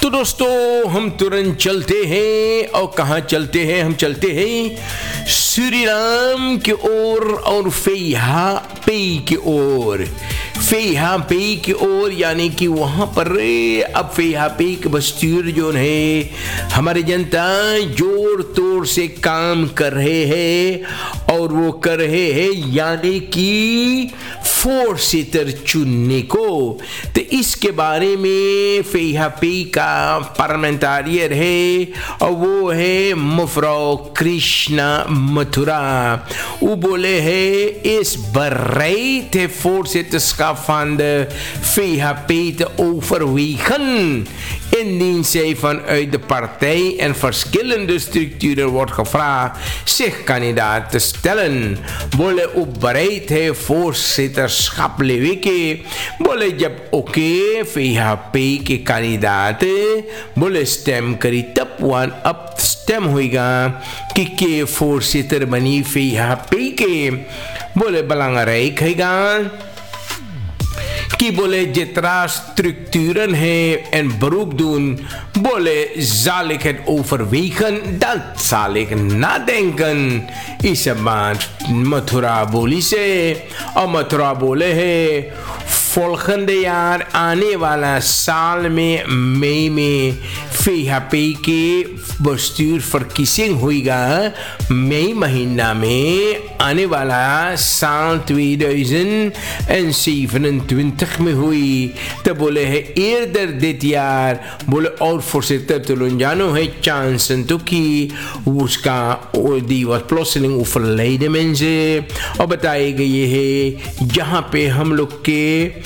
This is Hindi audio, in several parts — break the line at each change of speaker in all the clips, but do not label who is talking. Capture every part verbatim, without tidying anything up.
तो दोस्तों हम तुरंत चलते हैं और कहाँ चलते हैं? हम चलते हैं सूरीनाम की ओर और फेहा पे की ओर। फेहा पे की ओर यानी कि वहाँ पर अब फेहा पे के बस्तूर जो है हमारे जनता जोर तोड़ से काम कर रहे हैं और वो कर रहे हैं यानी कि फोर सीटर चुनने को। तो इसके बारे में फेहा पे का पार्लियामेंटारियर है और वो है मफ्रो कृष्णा मथुरा। वो बोले है इस bereid heeft voorzitterschap van de V H P te overwegen indien zij vanuit de partij en verschillende structuren wordt gevraagd zich kandidaat te stellen. बोले वो bereid है voorzitterschap लेवे के। बोले जब ओके V H P के kandidaat बोले स्टेम करी तब वन अब स्टेम होएगा कि के voorzitter बनी V H P के। बोले belangrijk हैगा कि बोले जितना structuren है en beroep doen, बोले zal ik het overwegen, dat zal ik nadenken। इस बात मथुरा बोली से और मथुरा बोले है volgende jaar आने वाला साल में मई में V H P के bestuur verkiezing होएगा। मई महीना में आने वाला साल tweeduizend zevenentwintig में हुई। तो बोले है eerder dit jaar बोले और voorzitter Tulunjano है chansen तो की उसका die was plotseling overleden mensen और बताए गए है जहाँ पे हम लोग के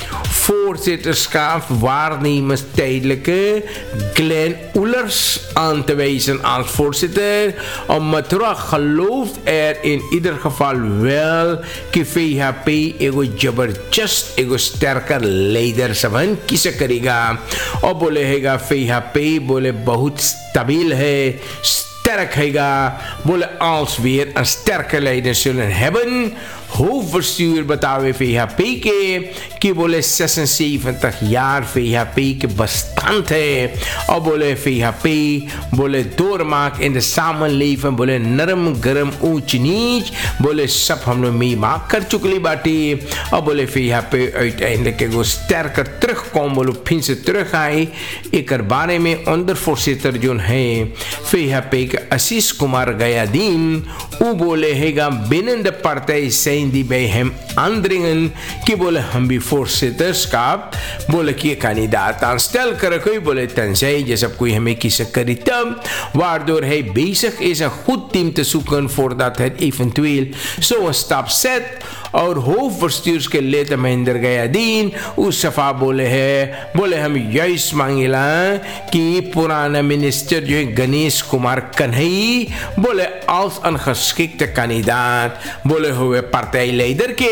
voorzitterschap waarnemers tijdelijke Glenn Ullers aan te wijzen als voorzitter. En Matra gelooft er in ieder geval wel कि V H P एगो जबरदस्त एगो sterker leider सबन किसे करेगा। और बोले हैगा V H P बोले बहुत stabiel है, sterk हैगा। बोले als weer een sterke leider zullen hebben। hoofdbestuur बतावे V H P के कि बोले zesenzeventig jaar V H P के bestand है। और बोले V H P बोले doormaak in de samenleving बोले नरम गरम ऊंच नीच बोले सब हम लोग meemaak कर चुकली बाटी। और बोले V H P uiteindelijk एगो sterker terugkomen बोले फिर से terug आए। एक बारे में ondervoorzitter जो है V H P के आशीष कुमार गयादीन वो बोले हैगा binnen de partij zijn die bij hem aandringen कि बोले हम भी voorzitterschap बोले कि kandidaat aanstel krijgen कोई बोले tenzij je सब कोई हमें किसे करी तब waardoor hij bezig is een goed team te zoeken voordat het eventueel zo'n stap zet। और hoofdbestuurs के lid महेंद्र गयादीन उस सफा बोले है बोले हम juist मांगेला कि पुराना मिनिस्टर जो है गणेश कुमार कन्हई बोले als een geschikte kandidaat बोले हुए partijleider के।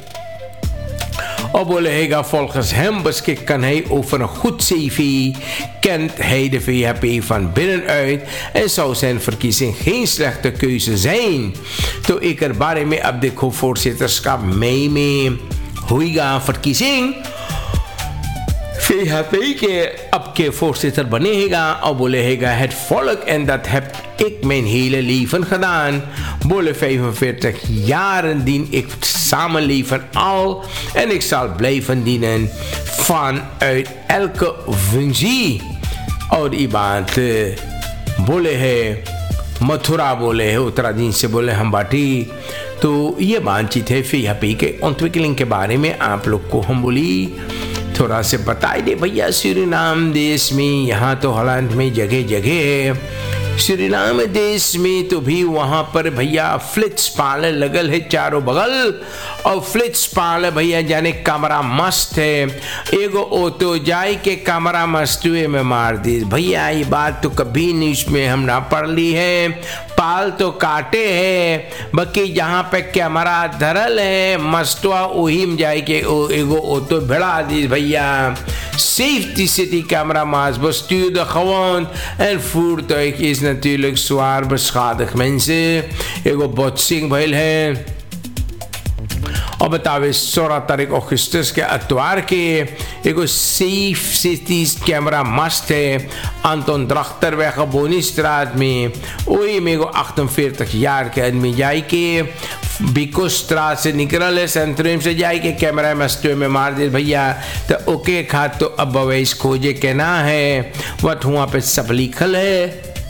और बोले हैगा volgens hem beschikt kan hij over een goed C V, kent hij de V H P van binnenuit en zou zijn verkiezing geen slechte keuze zijn। तो एक बारे में अब देखो voorzitterschap मई में होएगा verkiezing V H P के अब के voorzitter बने हैगा। और बोले हैगा het volk en dat heb ik mijn hele leven gedaan। बोले vijfenveertig jaren dien ik samenleven al en ik zal blijven dienen vanuit elke functie। और ये बात बोले है मथुरा बोले है उत्तराखंड से बोले हम बाटी। तो ये बातचीत है V H P के ontwikkeling के बारे में आप लोग को हम बोली थोड़ा से बताई दे भैया। सूरीनाम देश में यहाँ तो हालांकि में जगह जगह है। सूरीनाम देश में तो भी वहाँ पर भैया फ्लिट्स पाले लगल है चारों बगल और फ्लिट्स पाले भैया जाने कमरा मस्त है। एगो ऑटो जाए के कमरा मस्तुए में मार दी भैया। ये बात तो कभी न्यूज में हम ना पढ़ ली है। पाल तो काटे है बाकी जहाँ पे कैमरा धरल है मस्तुआ वही में जाए के एगो ऑटो भिड़ा दी भैया। Safety City camera maas bestuurde gewoon en voertuig is natuurlijk zwaar beschadigd mensen. एगो botsing भइल है और अब बतावे सोलह तारीख अगस्त के अतवार के एगो सेफ सिटीज कैमरा मस्त है Anton Drachterweg op Boniestraat में ओही में एगो अड़तालीस यार के आदमी जाए के बिकोस्ट्रा से निकल है सेंट्रम से जाए के कैमरा मस्त में मार दे भैया तो ओके खा तो अब वैस खोजे के ना है वह वहाँ पे सब लिखल है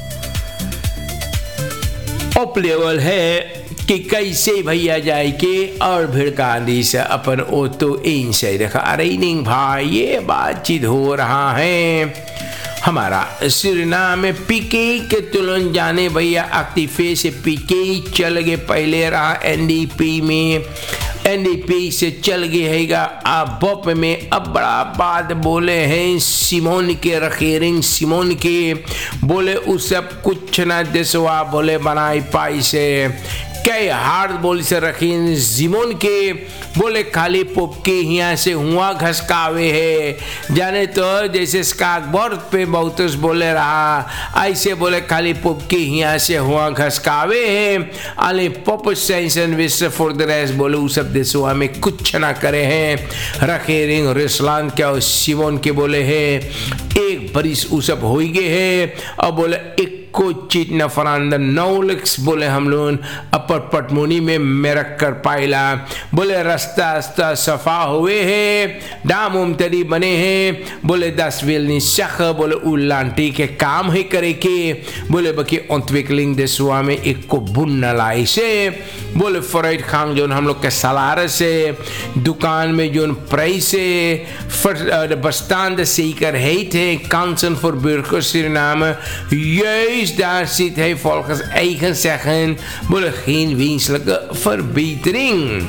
अप लेवल है कि कैसे भैया जाए के और भिड़का दी से अपन ओतो इन से देखा अरे नहीं भाई ये बातचीत हो रहा है हमारा सुरीनाम में पीके के तुलन जाने भैया एक्टिफे से पीके चल गए पहले रहा एनडीपी में एनडीपी से चल गए हैगा अब बप में अब बड़ा बात बोले हैं सिमोन के रखेरिंग सिमोन के बोले उस सब कुछ ना देसवा बोले बनाई पाई से कई हार्ड बोल से रखी जिमोन के बोले खाली पोप के यहाँ से हुआ घसकावे है जाने तो जैसे स्काकबोर्ड पे बहुत बोले रहा ऐसे बोले खाली पोप के यहाँ से हुआ घसकावे है अले पोप सेंसन विश्व फॉर द रेस्ट बोले उस सब देशों में कुछ ना करे हैं रखे रिंग रिस्लान क्या सिमोन के बोले है एक बरिस उस सब हो गए है और बोले एक को चीज न फरांदा नौलक्स बोले हम लोग अपर पटमोनी में मेरा कर पाइला बोले रास्ता रास्ता सफा हुए हैं डाम उम तरी बने हैं बोले दस वेल शख बोले उल्लांटी के काम ही करे के बोले बकी अंतविकलिंग देशवा में एक को बुन न लाई से बोले फराइड खान जो हम लोग के सलार से दुकान में जो प्राइस से बस्तान से कर है थे कांसन फॉर ब्यूरोक्रेसी नाम ये daar zit hij volgens eigen zeggen bolle geen wenselijke verbetering.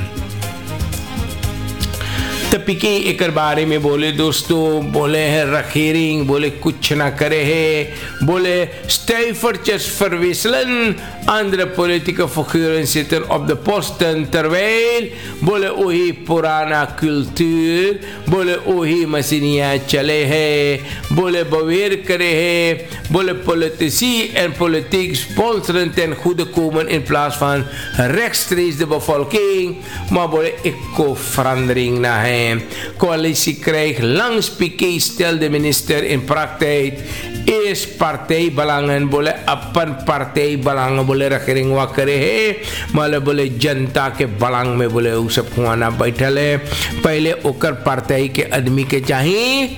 तो पीके एक बारे में बोले दोस्तों बोले हैं रखेरिंग बोले कुछ ना करे है बोले stay for just for wisselen andere politieke figuren zitten op de posten terwijl बोले वही पुराना cultuur बोले वही मशीनियाँ चले हैं बोले beweer करे है बोले politici en politiek sponsoren ten goede komen in plaats van rechtstreeks de bevolking maar बोले एक को verandering ना है coalitie krijgt langs Piqué stelde minister in praktijk is partijbelangen बोले अपन partijbelangen बोले regering वा करे है माले बोले जनता के बलांग में बोले उ सब खुआना बैठल है पहले ओकर partij के आदमी के चाहिए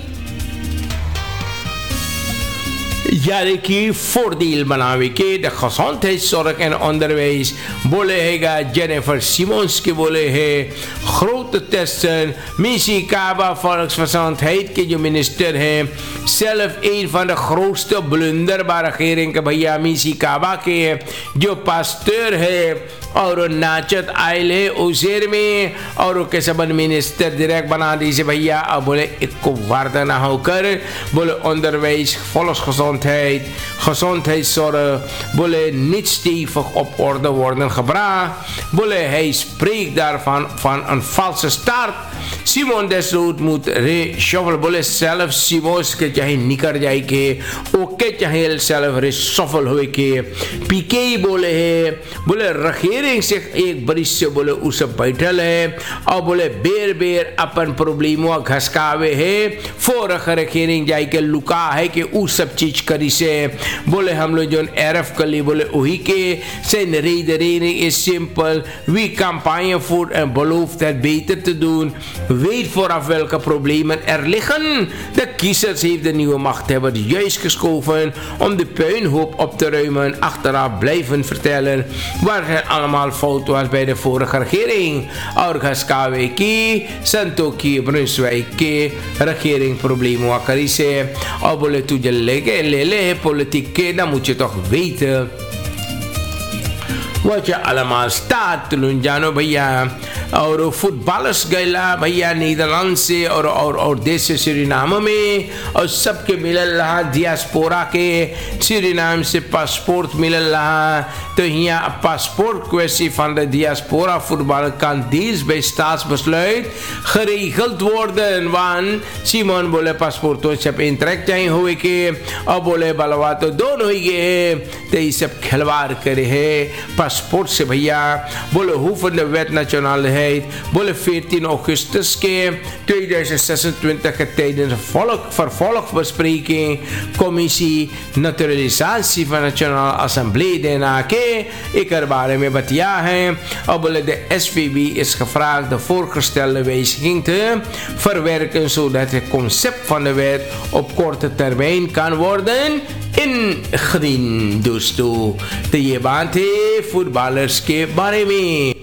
यानी कि voordeel बनावे के de gezondheidszorg en onderwijs बोले हैगा जेनिफर सिमोन्स के बोले है grote testen Missie Kaba volksgezondheid के जो मिनिस्टर हैं zelf een van de grootste blunder bij regering के भैया मिसी काबा के जो पास्टर है और नाचत आयल है उसेर में और के सबन मिनिस्टर डायरेक्ट बना दी से भैया अब बोले एक को वार्ता ना होकर बोले onderwijs volksgezondheid gezondheidszorg बोले niet stevig op orde worden gebracht बोले hij spreekt daarvan van een valse start Simon Desroot moet reshuffle बोले zelf Simons के चाहे निकल जाए के ओके चाहे zelf reshuffle हुए के पीके बोले है बोले रखेरिंग से एक बरिस से बोले उस बैठल है और बोले बेर बेर अपन प्रॉब्लमों घसकावे है फोर रखेरिंग जाए के लुका है कि उस सब चीज करी से बोले हम लोग जो एरफ कली बोले वही के से nederig is simpel wie campagne voert en belooft het beter te doen weet vooraf welke problemen er liggen de kiezers heeft de nieuwe machthebber juist geschoven om de puinhoop op te ruimen achteraf blijven vertellen waar het allemaal fout was bij de vorige regering और घसकावे की संतों की ब्रुnswijk की regering problemen करी से और बोले तुझे ले गए ले ले politiek के dan moet je toch weten wat je allemaal staat toen जानो भैया और फुटबॉलर्स गैला भैया नीदरलैंड से और और और देश से सूरीनाम में और सबके मिलल रहा डियास्पोरा के सूरीनाम से पासपोर्ट मिलल रहा तो यहाँ पासपोort kwestie van de diaspora voetbal kan deels bij staatsbesluit geregeld worden want Simon बोले पासपोर्टों से इंटरेक्ट चाहिए हुए के और बोले बलवा तो दोनों ही गए तो ये सब खिलवाड़ करे है पासपोर्ट से भैया बोले हुफन वेट नेशनल है meerderheid. Bolle veertien augustus tweeduizend zesentwintig tijdens een volk, vervolgbespreking Commissie Naturalisatie van de Nationale Assemblée daarna ke ik er waren mee betiagen. De S V B is gevraagd de voorgestelde wijziging te verwerken zodat het concept van de wet op korte termijn kan worden ingediend. Dus toe de jebante voetballers ke bare mee.